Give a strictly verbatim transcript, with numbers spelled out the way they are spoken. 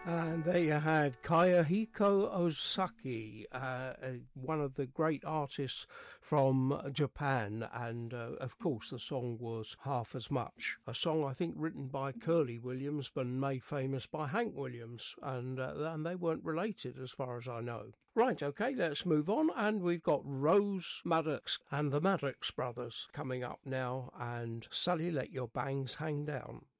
And there you had Kaihiko Osaki, uh, one of the great artists from Japan, and uh, of course the song was Half As Much, a song I think written by Curly Williams but made famous by Hank Williams, and, uh, and they weren't related as far as I know. Right, okay, let's move on, and we've got Rose Maddox and the Maddox Brothers coming up now, and Sally, Let Your Bangs Hang Down.